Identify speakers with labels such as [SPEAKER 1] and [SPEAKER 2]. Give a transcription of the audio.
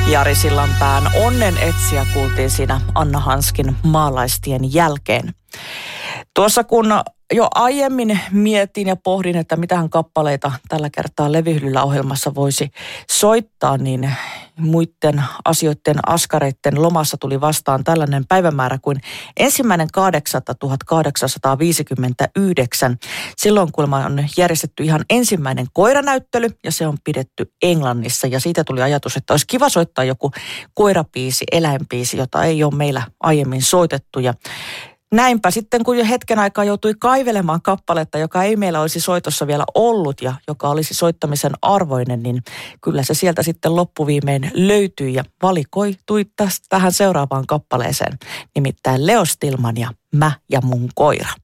[SPEAKER 1] Jari Sillanpään Onnen etsijä kuultiin siinä Anna Hanskin Maalaistien jälkeen. Tuossa kun jo aiemmin mietin ja pohdin, että mitähän kappaleita tällä kertaa Levyhyllyllä ohjelmassa voisi soittaa, niin muiden asioiden askareiden lomassa tuli vastaan tällainen päivämäärä kuin 1.8.1859. Silloin kuulemma on järjestetty ihan ensimmäinen koiranäyttely ja se on pidetty Englannissa. Ja siitä tuli ajatus, että olisi kiva soittaa joku koirapiisi, eläinpiisi, jota ei ole meillä aiemmin soitettu. Ja näinpä sitten, kun jo hetken aikaa joutui kaivelemaan kappaletta, joka ei meillä olisi soitossa vielä ollut ja joka olisi soittamisen arvoinen, niin kyllä se sieltä sitten loppuviimein löytyi ja valikoitui tähän seuraavaan kappaleeseen, nimittäin Leo Stillman ja Mä ja mun koira.